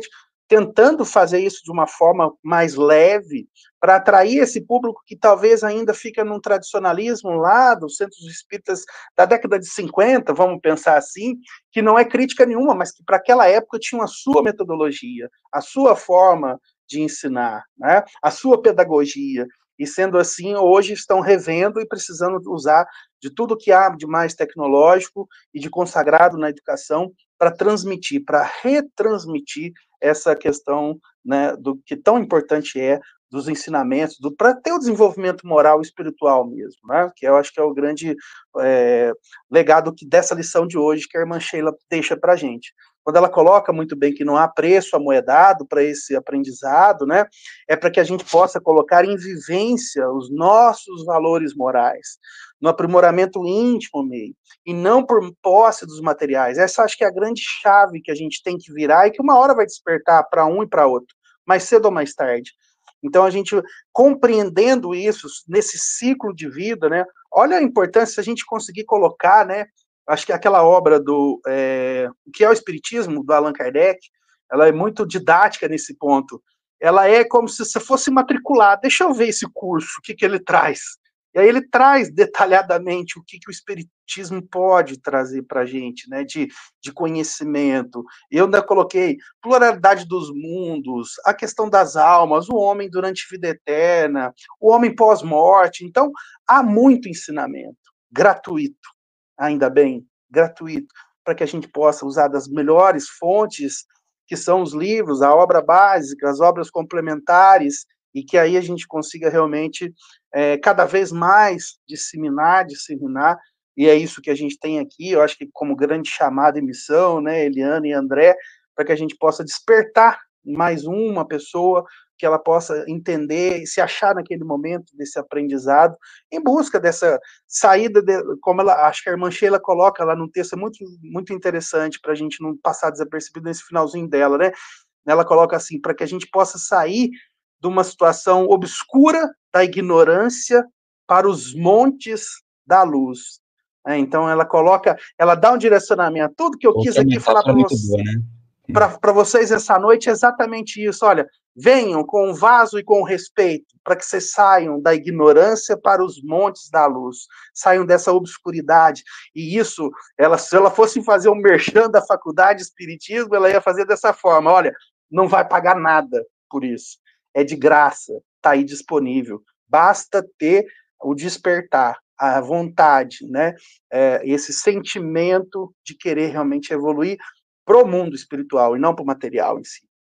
tentando fazer isso de uma forma mais leve, para atrair esse público que talvez ainda fica num tradicionalismo lá dos centros espíritas da década de cinquenta, vamos pensar assim, que não é crítica nenhuma, mas que para aquela época tinha a sua metodologia, a sua forma de ensinar, né? A sua pedagogia. E sendo assim, hoje estão revendo e precisando usar de tudo que há de mais tecnológico e de consagrado na educação para transmitir, para retransmitir essa questão, né, do que tão importante é dos ensinamentos, para ter o desenvolvimento moral e espiritual mesmo, né, que eu acho que é o grande é, legado que, dessa lição de hoje que a irmã Sheila deixa para a gente. Quando ela coloca muito bem que não há preço amoedado para esse aprendizado, né, é para que a gente possa colocar em vivência os nossos valores morais, no aprimoramento íntimo meio, e não por posse dos materiais. Essa acho que é a grande chave que a gente tem que virar e que uma hora vai despertar para um e para outro, mais cedo ou mais tarde. Então, a gente, compreendendo isso, nesse ciclo de vida, né, olha a importância se a gente conseguir colocar, né, acho que aquela obra do, é, o que é o Espiritismo, do Allan Kardec, ela é muito didática nesse ponto. Ela é como se você fosse matricular, deixa eu ver esse curso, o que, que ele traz. E aí ele traz detalhadamente o que, que o Espiritismo pode trazer para a gente, né, de, de conhecimento. Eu ainda coloquei pluralidade dos mundos, a questão das almas, o homem durante a vida eterna, o homem pós-morte. Então, há muito ensinamento, gratuito, ainda bem, gratuito, para que a gente possa usar das melhores fontes, que são os livros, a obra básica, as obras complementares, e que aí a gente consiga realmente é, cada vez mais disseminar, disseminar, e é isso que a gente tem aqui, eu acho que como grande chamada e missão, né, Eliana e André, para que a gente possa despertar mais uma pessoa, que ela possa entender e se achar naquele momento desse aprendizado, em busca dessa saída, de, como ela, acho que a irmã Sheila coloca lá num texto muito, muito interessante, para a gente não passar desapercebido nesse finalzinho dela, né? Ela coloca assim, para que a gente possa sair de uma situação obscura da ignorância para os montes da luz. É, então ela coloca, ela dá um direcionamento. Tudo que eu quis aqui falar para vocês, né? para vocês essa noite é exatamente isso. Olha, venham com o vaso e com o respeito, para que vocês saiam da ignorância para os montes da luz, saiam dessa obscuridade. E isso, ela, se ela fosse fazer um merchan da faculdade de Espiritismo, ela ia fazer dessa forma: olha, não vai pagar nada por isso. É de graça, está aí disponível. Basta ter o despertar, a vontade, né? É, esse sentimento de querer realmente evoluir para o mundo espiritual e não para o material em si.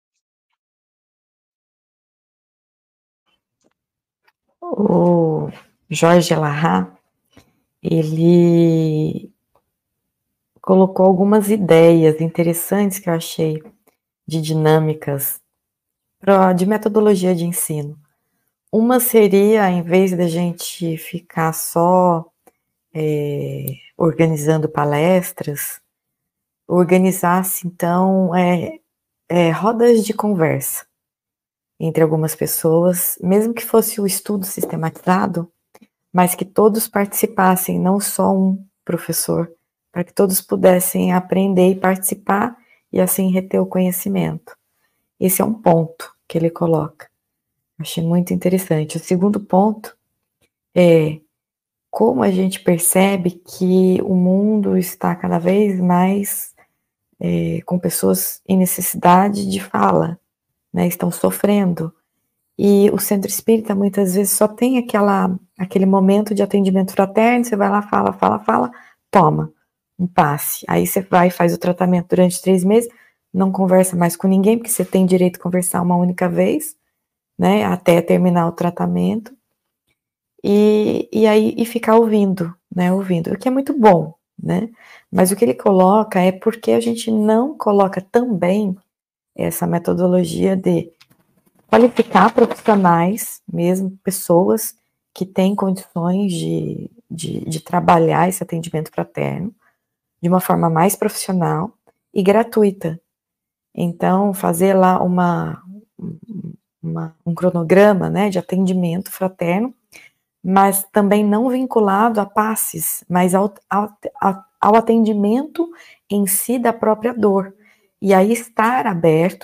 O Jorge Elahá, ele colocou algumas ideias interessantes que eu achei de dinâmicas pra, de metodologia de ensino. Uma seria, em vez da gente ficar só é, organizando palestras, organizasse, então, é, é, rodas de conversa entre algumas pessoas, mesmo que fosse o estudo sistematizado, mas que todos participassem, não só um professor, para que todos pudessem aprender e participar e assim reter o conhecimento. Esse é um ponto que ele coloca. Achei muito interessante. O segundo ponto é como a gente percebe que o mundo está cada vez mais é, com pessoas em necessidade de fala, né, estão sofrendo. E o centro espírita muitas vezes só tem aquela, aquele momento de atendimento fraterno, você vai lá, fala, fala, fala, toma um passe. Aí você vai e faz o tratamento durante três meses, não conversa mais com ninguém, porque você tem direito a conversar uma única vez, né, até terminar o tratamento, e, e aí e ficar ouvindo, né, ouvindo, o que é muito bom, né, mas o que ele coloca é porque a gente não coloca também essa metodologia de qualificar profissionais, mesmo pessoas que têm condições de, de, de trabalhar esse atendimento fraterno de uma forma mais profissional e gratuita. Então, fazer lá uma, uma, um cronograma, né, de atendimento fraterno, mas também não vinculado a passes, mas ao, ao, ao atendimento em si da própria dor. E aí estar aberto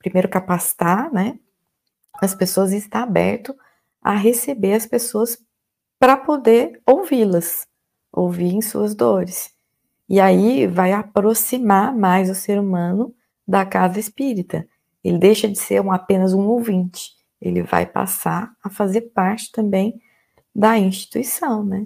primeiro capacitar, né, as pessoas e estar aberto a receber as pessoas para poder ouvi-las, ouvir em suas dores. E aí vai aproximar mais o ser humano da casa espírita. Ele deixa de ser um, apenas um ouvinte, ele vai passar a fazer parte também da instituição, né?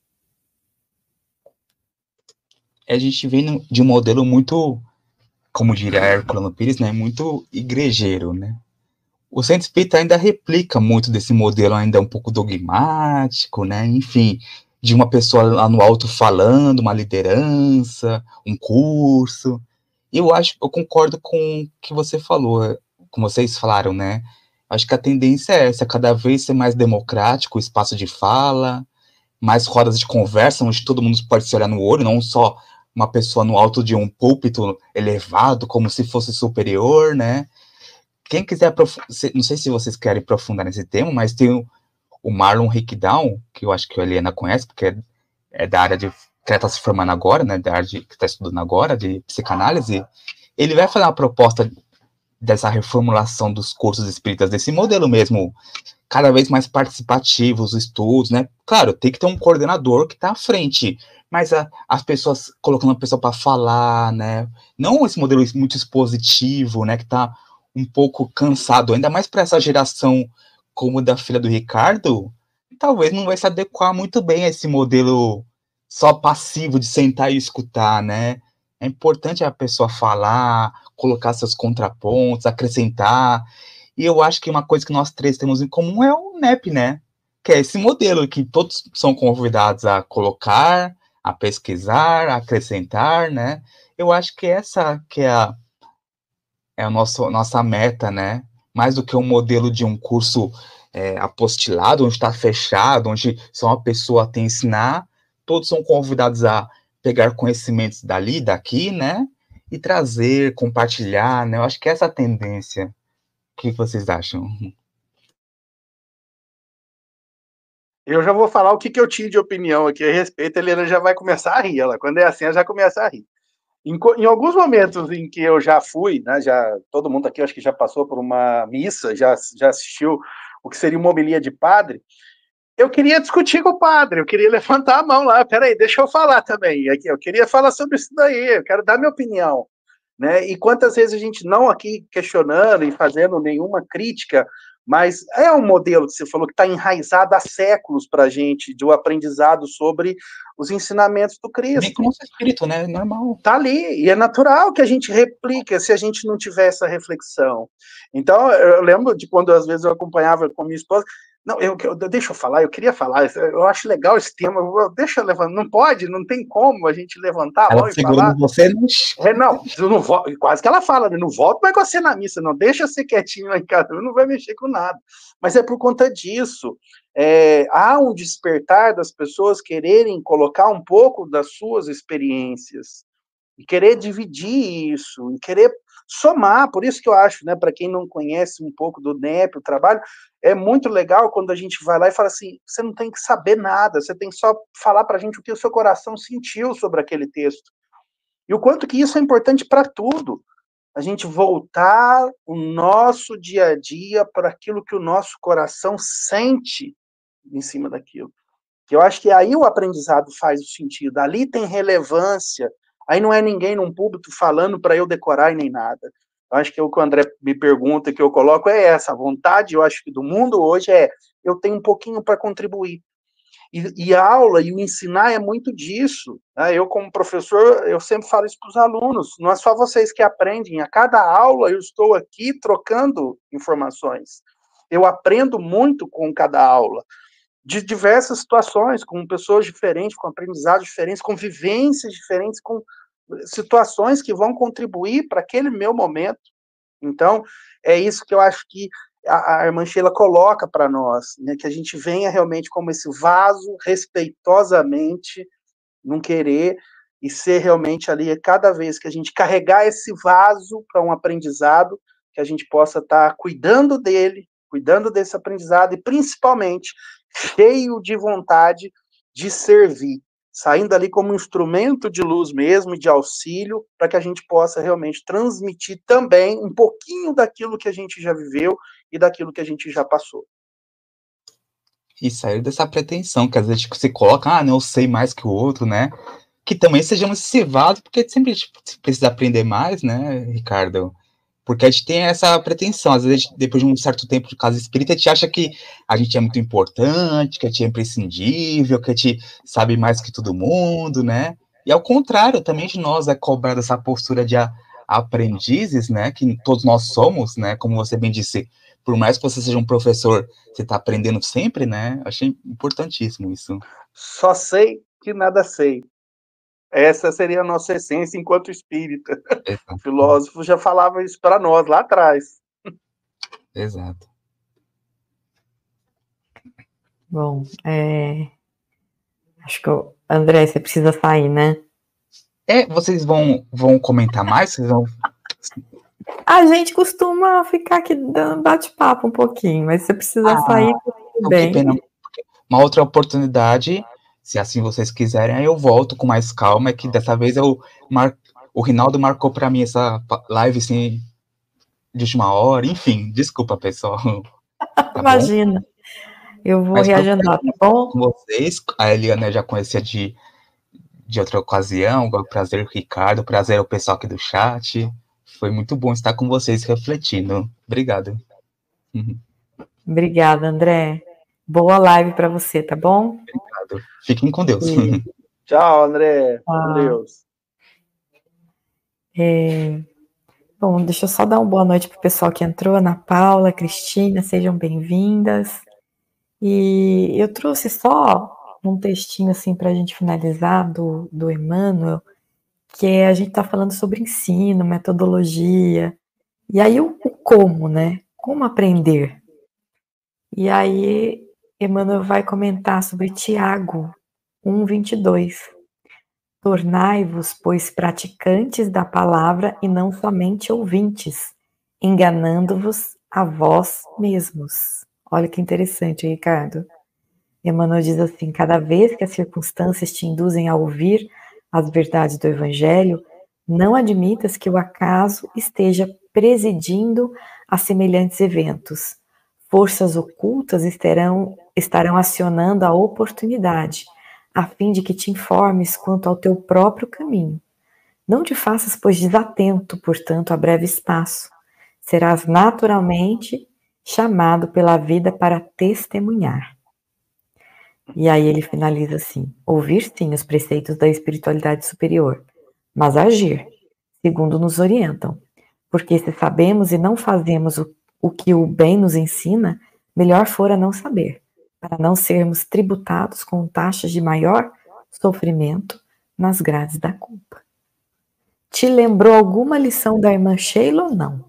A gente vem de um modelo muito, como diria Herculano Pires, né, muito igrejeiro, né? O Centro Espírita ainda replica muito desse modelo ainda um pouco dogmático, né? Enfim, de uma pessoa lá no alto falando, uma liderança, um curso. Eu acho, eu concordo com o que você falou, como vocês falaram, né? Acho que a tendência é essa, cada vez ser mais democrático, o espaço de fala, mais rodas de conversa, onde todo mundo pode se olhar no olho, não só uma pessoa no alto de um púlpito elevado, como se fosse superior, né? Quem quiser, não sei se vocês querem aprofundar nesse tema, mas tem o, o Marlon Rickdown, que eu acho que a Eliana conhece, porque é, é da área de, que ela está se formando agora, né, da área de, que está estudando agora, de psicanálise. Ele vai fazer uma proposta dessa reformulação dos cursos espíritas, desse modelo mesmo, cada vez mais participativos, os estudos, né? Claro, tem que ter um coordenador que está à frente, mas a, as pessoas, colocando a pessoa para falar, né? Não esse modelo muito expositivo, né, que está um pouco cansado, ainda mais para essa geração como da filha do Ricardo, talvez não vai se adequar muito bem a esse modelo só passivo de sentar e escutar, né? É importante a pessoa falar, colocar seus contrapontos, acrescentar. E eu acho que uma coisa que nós três temos em comum é o N E P, né? Que é esse modelo que todos são convidados a colocar, a pesquisar, a acrescentar, né? Eu acho que essa que é a é a nosso, nossa meta, né? Mais do que um modelo de um curso é, apostilado, onde está fechado, onde só uma pessoa tem que ensinar, todos são convidados a pegar conhecimentos dali, daqui, né? E trazer, compartilhar, né? Eu acho que essa é a tendência. O que vocês acham? Eu já vou falar o que, que eu tinha de opinião aqui a respeito, a Helena já vai começar a rir, ela, quando é assim, ela já começa a rir. Em, em alguns momentos em que eu já fui, né, já, todo mundo aqui acho que já passou por uma missa, já, já assistiu o que seria uma homilia de padre, eu queria discutir com o padre, eu queria levantar a mão lá, peraí, deixa eu falar também, aqui, eu queria falar sobre isso daí, eu quero dar minha opinião, né, e quantas vezes a gente não aqui questionando e fazendo nenhuma crítica, mas é um modelo que você falou que está enraizado há séculos para a gente, de um aprendizado sobre os ensinamentos do Cristo. Bem com o nosso espírito, né? Normal. Está ali, e é natural que a gente replique se a gente não tiver essa reflexão. Então, eu lembro de quando às vezes eu acompanhava com minha esposa, não, eu, eu, deixa eu falar, eu queria falar, eu acho legal esse tema, deixa eu levantar, não pode, não tem como a gente levantar a mão e falar. Você não... É, não, eu não vou, quase que ela fala, né, não volto mais com você na missa, não deixa ser quietinho lá em casa, não vai mexer com nada. Mas é por conta disso, é, há um despertar das pessoas quererem colocar um pouco das suas experiências, e querer dividir isso, e querer somar, por isso que eu acho, né, para quem não conhece um pouco do N E P, o trabalho, é muito legal quando a gente vai lá e fala assim, você não tem que saber nada, você tem que só falar para a gente o que o seu coração sentiu sobre aquele texto. E o quanto que isso é importante para tudo, a gente voltar o nosso dia a dia para aquilo que o nosso coração sente em cima daquilo. Que eu acho que aí o aprendizado faz o sentido, ali tem relevância, aí não é ninguém num púlpito falando para eu decorar e nem nada. Eu acho que o que o André me pergunta, que eu coloco, é essa, a vontade, eu acho que do mundo hoje é, eu tenho um pouquinho para contribuir. E, e a aula e o ensinar é muito disso. Né? Eu, como professor, eu sempre falo isso para os alunos, não é só vocês que aprendem, a cada aula eu estou aqui trocando informações. Eu aprendo muito com cada aula, de diversas situações, com pessoas diferentes, com aprendizados diferentes, com vivências diferentes, com situações que vão contribuir para aquele meu momento. Então, é isso que eu acho que a, a irmã Sheila coloca para nós, né, que a gente venha realmente como esse vaso, respeitosamente, não querer, e ser realmente ali, cada vez que a gente carregar esse vaso para um aprendizado, que a gente possa estar tá cuidando dele, cuidando desse aprendizado, e principalmente cheio de vontade de servir, saindo ali como um instrumento de luz mesmo, e de auxílio, para que a gente possa realmente transmitir também um pouquinho daquilo que a gente já viveu e daquilo que a gente já passou. E sair dessa pretensão, que às vezes se coloca, ah, não, eu sei mais que o outro, né? Que também sejamos civados, porque sempre tipo, precisa aprender mais, né, Ricardo? Porque a gente tem essa pretensão, às vezes, depois de um certo tempo de casa espírita, a gente acha que a gente é muito importante, que a gente é imprescindível, que a gente sabe mais que todo mundo, né? E ao contrário, também de nós é cobrada essa postura de a, aprendizes, né? Que todos nós somos, né? Como você bem disse, por mais que você seja um professor, você está aprendendo sempre, né? Achei importantíssimo isso. Só sei que nada sei. Essa seria a nossa essência enquanto espírita. Exato. O filósofo já falava isso para nós lá atrás. Exato. Bom, é... acho que o André, você precisa sair, né? É, vocês vão, vão comentar mais? Vocês vão... A gente costuma ficar aqui dando bate-papo um pouquinho, mas se você precisar ah, sair, tudo bem. Que pena. Uma outra oportunidade, se assim vocês quiserem, aí eu volto com mais calma, é que dessa vez eu mar... o Rinaldo marcou para mim essa live assim de última hora, enfim, desculpa, pessoal. Tá Imagina. Bom? Eu vou Mas reagendar, tá bom? Com vocês, a Eliana já conhecia de, de outra ocasião, o prazer Ricardo, prazer ao pessoal aqui do chat. Foi muito bom estar com vocês refletindo. Obrigado. Obrigada, André. Boa live para você, tá bom? Obrigado. Fiquem com Deus. Tchau, André. Ah. Com Deus. É... Bom, deixa eu só dar uma boa noite para o pessoal que entrou, Ana Paula, Cristina, sejam bem-vindas. E eu trouxe só um textinho assim para a gente finalizar do, do Emmanuel, que é, a gente está falando sobre ensino, metodologia, e aí o, o como, né? Como aprender? E aí Emmanuel vai comentar sobre Tiago um, vinte e dois. Tornai-vos, pois, praticantes da palavra e não somente ouvintes, enganando-vos a vós mesmos. Olha que interessante, Ricardo. Emmanuel diz assim: cada vez que as circunstâncias te induzem a ouvir as verdades do Evangelho, não admitas que o acaso esteja presidindo a semelhantes eventos. Forças ocultas estarão, estarão acionando a oportunidade, a fim de que te informes quanto ao teu próprio caminho. Não te faças, pois, desatento, portanto, a breve espaço. Serás naturalmente chamado pela vida para testemunhar. E aí ele finaliza assim: ouvir sim os preceitos da espiritualidade superior, mas agir, segundo nos orientam. Porque se sabemos e não fazemos o, o que o bem nos ensina, melhor fora não saber, para não sermos tributados com taxas de maior sofrimento nas grades da culpa. Te lembrou alguma lição da irmã Sheila ou não?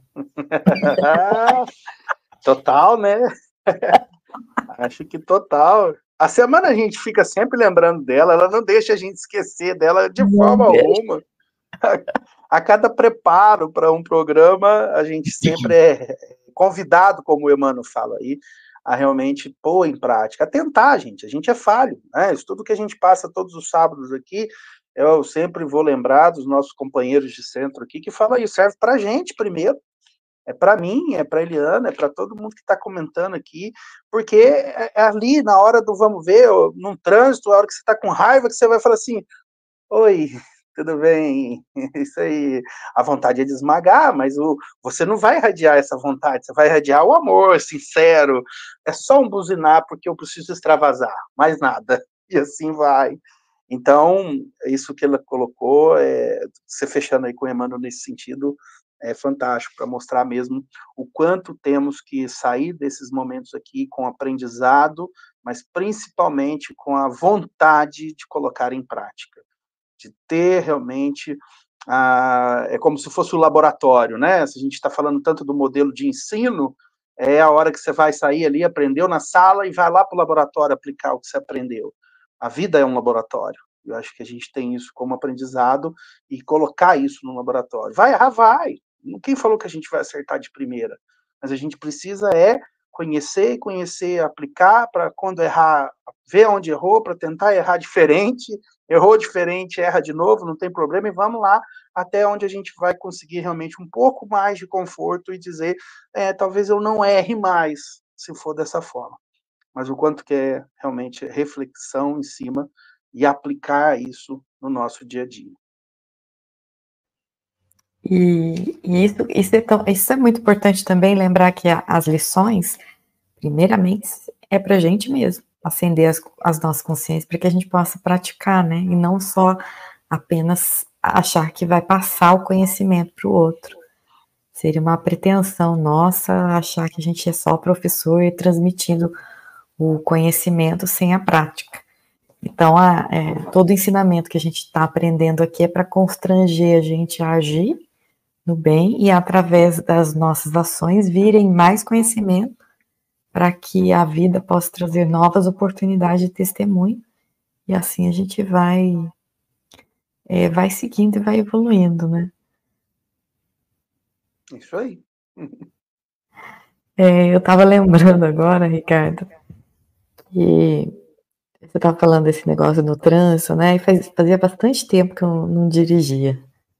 Total, né? Acho que total. A semana a gente fica sempre lembrando dela, ela não deixa a gente esquecer dela de não forma deixa. alguma. A cada preparo para um programa, a gente sempre é convidado, como o Emmanuel fala aí, a realmente pôr em prática, a tentar, gente. A gente é falho, né? Isso tudo que a gente passa todos os sábados aqui, eu sempre vou lembrar dos nossos companheiros de centro aqui, que falam isso, serve para a gente primeiro. É para mim, é para a Eliana, é para todo mundo que está comentando aqui, porque é ali, na hora do vamos ver, num trânsito, a hora que você está com raiva, que você vai falar assim: oi, tudo bem? Isso aí, a vontade é de esmagar, mas o, você não vai irradiar essa vontade, você vai irradiar o amor sincero, é só um buzinar porque eu preciso extravasar, mais nada, e assim vai. Então, isso que ela colocou, é, você fechando aí com o Emmanuel nesse sentido, é fantástico, para mostrar mesmo o quanto temos que sair desses momentos aqui com aprendizado, mas principalmente com a vontade de colocar em prática, de ter realmente, ah, é como se fosse o laboratório, né? Se a gente está falando tanto do modelo de ensino, é a hora que você vai sair ali, aprendeu na sala e vai lá para o laboratório aplicar o que você aprendeu. A vida é um laboratório. Eu acho que a gente tem isso como aprendizado e colocar isso no laboratório. Vai errar, vai. Quem falou que a gente vai acertar de primeira? Mas a gente precisa é conhecer, conhecer, aplicar, para quando errar, ver onde errou, para tentar errar diferente, errou diferente, erra de novo, não tem problema, e vamos lá até onde a gente vai conseguir realmente um pouco mais de conforto e dizer, é, talvez eu não erre mais, se for dessa forma. Mas o quanto que é realmente reflexão em cima e aplicar isso no nosso dia a dia. E, e isso, isso, é tão, isso é muito importante também, lembrar que a, as lições, primeiramente, é para a gente mesmo, acender as, as nossas consciências, para que a gente possa praticar, né? E não só apenas achar que vai passar o conhecimento para o outro. Seria uma pretensão nossa achar que a gente é só professor e transmitindo o conhecimento sem a prática. Então, a, é, todo ensinamento que a gente está aprendendo aqui é para constranger a gente a agir no bem e, através das nossas ações, virem mais conhecimento para que a vida possa trazer novas oportunidades de testemunho, e assim a gente vai, é, vai seguindo e vai evoluindo, né? Isso aí. É, eu estava lembrando agora, Ricardo, que você estava falando desse negócio do trânsito, né? E faz, fazia bastante tempo que eu não dirigia.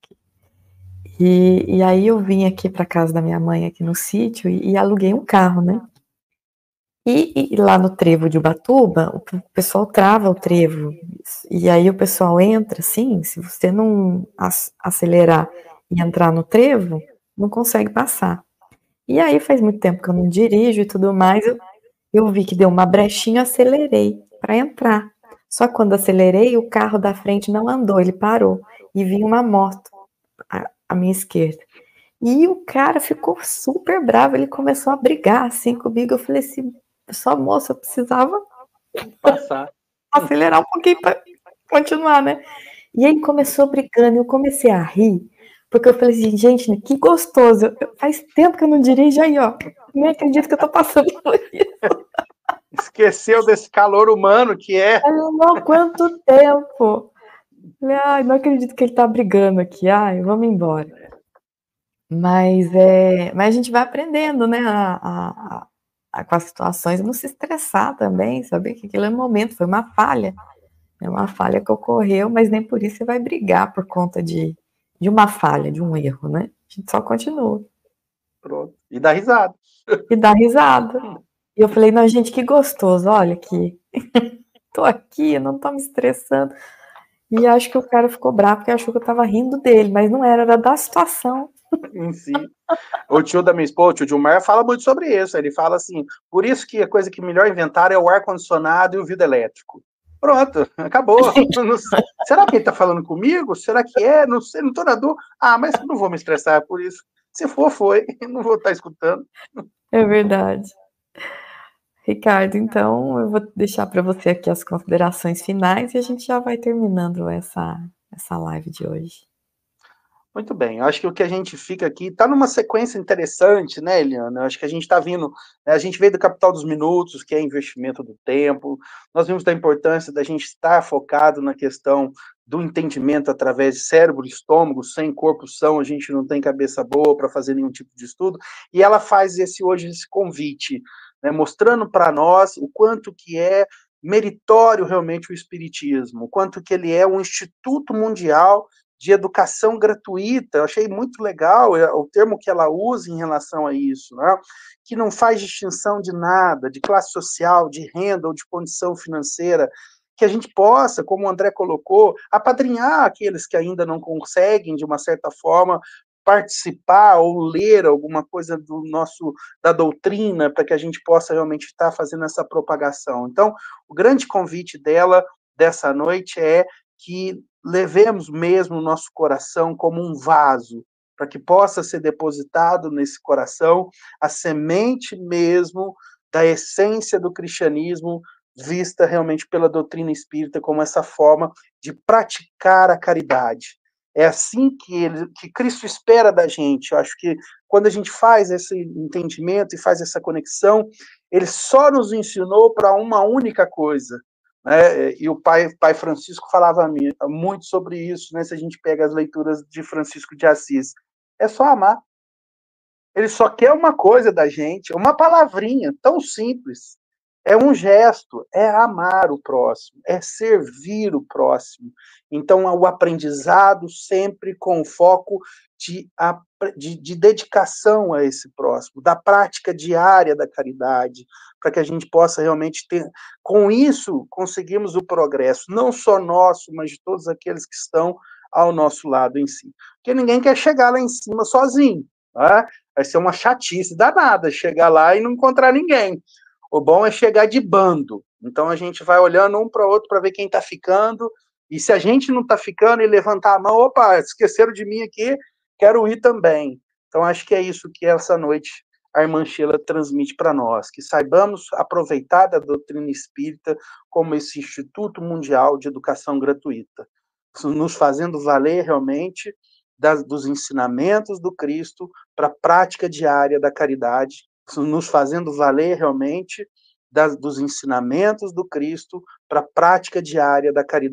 E, e aí eu vim aqui para casa da minha mãe, aqui no sítio, e, e aluguei um carro, né? E, e lá no trevo de Ubatuba, o pessoal trava o trevo. E aí o pessoal entra, assim, se você não acelerar e entrar no trevo, não consegue passar. E aí faz muito tempo que eu não dirijo e tudo mais, eu, eu vi que deu uma brechinha, acelerei para entrar. Só que quando acelerei, o carro da frente não andou, ele parou. E vinha uma moto à, à minha esquerda. E o cara ficou super bravo, ele começou a brigar assim comigo. Eu falei assim, só moça, eu precisava passar, acelerar um pouquinho para continuar, né? E aí começou brigando, eu comecei a rir, porque eu falei assim, gente, que gostoso, eu, faz tempo que eu não dirijo aí, ó, nem acredito que eu tô passando por isso. Esqueceu desse calor humano que é. Olha, quanto tempo! Falei, ai, não acredito que ele tá brigando aqui, ai, vamos embora. Mas, é, mas a gente vai aprendendo, né, a, a, a, com as situações, não se estressar também, saber que aquilo é um momento, foi uma falha, é uma falha que ocorreu, mas nem por isso você vai brigar por conta de, de uma falha, de um erro, né? A gente só continua. Pronto. E dá risada. E dá risada. E eu falei, não, gente, que gostoso, olha aqui, tô aqui, não tô me estressando. E acho que o cara ficou bravo porque achou que eu tava rindo dele, mas não era, era da situação. Em si. O tio da minha esposa, o tio Dilmar, fala muito sobre isso. Ele fala assim, por isso que a coisa que melhor inventaram é o ar-condicionado e o vidro elétrico. Pronto, acabou. Será que ele tá falando comigo? Será que é? Não sei, não tô na dúvida. Ah, mas não vou me estressar por isso. Se for, foi. Não vou estar escutando. É verdade. Ricardo, então eu vou deixar para você aqui as considerações finais e a gente já vai terminando essa, essa live de hoje. Muito bem, eu acho que o que a gente fica aqui está numa sequência interessante, né, Eliana? Eu acho que a gente está vindo, né, a gente veio do Capital dos Minutos, que é investimento do tempo, nós vimos da importância da gente estar focado na questão do entendimento através de cérebro e estômago, sem corpo são, a gente não tem cabeça boa para fazer nenhum tipo de estudo, e ela faz esse hoje esse convite, né, mostrando para nós o quanto que é meritório realmente o espiritismo, o quanto que ele é um instituto mundial de educação gratuita. Eu achei muito legal o termo que ela usa em relação a isso, né? Que não faz distinção de nada, de classe social, de renda ou de condição financeira, que a gente possa, como o André colocou, apadrinhar aqueles que ainda não conseguem, de uma certa forma, participar ou ler alguma coisa do nosso, da doutrina, para que a gente possa realmente estar fazendo essa propagação. Então, o grande convite dela, dessa noite, é que levemos mesmo o nosso coração como um vaso, para que possa ser depositado nesse coração a semente mesmo da essência do cristianismo, vista realmente pela doutrina espírita como essa forma de praticar a caridade. É assim que, ele, que Cristo espera da gente. Eu acho que quando a gente faz esse entendimento e faz essa conexão, ele só nos ensinou para uma única coisa, né? E o pai, pai Francisco falava muito sobre isso, né? Se a gente pega as leituras de Francisco de Assis, é só amar. Ele só quer uma coisa da gente, uma palavrinha tão simples. É um gesto, é amar o próximo, é servir o próximo. Então, o aprendizado sempre com foco de, de, de dedicação a esse próximo, da prática diária da caridade, para que a gente possa realmente ter, com isso, conseguirmos o progresso, não só nosso, mas de todos aqueles que estão ao nosso lado em si. Porque ninguém quer chegar lá em cima sozinho, tá? Vai ser uma chatice danada chegar lá e não encontrar ninguém. O bom é chegar de bando. Então a gente vai olhando um para o outro para ver quem está ficando. E se a gente não está ficando e levantar a mão, opa, esqueceram de mim aqui, quero ir também. Então acho que é isso que essa noite a irmã Sheila transmite para nós, que saibamos aproveitar da doutrina espírita como esse Instituto Mundial de Educação Gratuita, nos fazendo valer realmente das, dos ensinamentos do Cristo para a prática diária da caridade, nos fazendo valer realmente das, dos ensinamentos do Cristo para a prática diária da caridade.